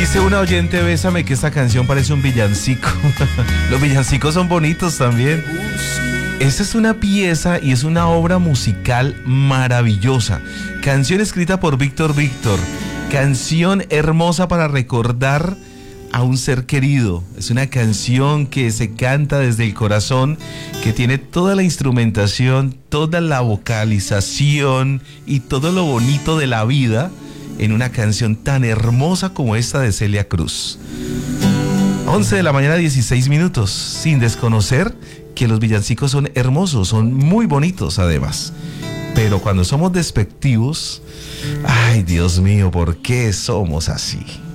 Dice una oyente, Bésame, que esta canción parece un villancico. Los villancicos son bonitos también. Esta es una pieza y es una obra musical maravillosa. Canción escrita por Víctor Víctor. Canción hermosa para recordar a un ser querido. Es una canción que se canta desde el corazón, que tiene toda la instrumentación, toda la vocalización y todo lo bonito de la vida en una canción tan hermosa como esta de Celia Cruz. 11 de la mañana, 16 minutos, sin desconocer que los villancicos son hermosos, son muy bonitos además. Pero cuando somos despectivos, ay Dios mío, ¿por qué somos así?